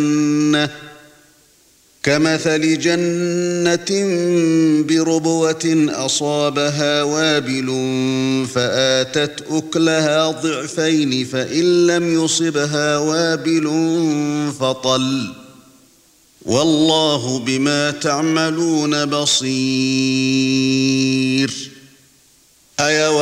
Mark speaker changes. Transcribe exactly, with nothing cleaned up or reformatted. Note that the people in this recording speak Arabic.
Speaker 1: كمثل جنة بربوة أصابها وابل فآتت أكلها ضعفين فإن لم يصبها وابل فطل والله بما تعملون بصير.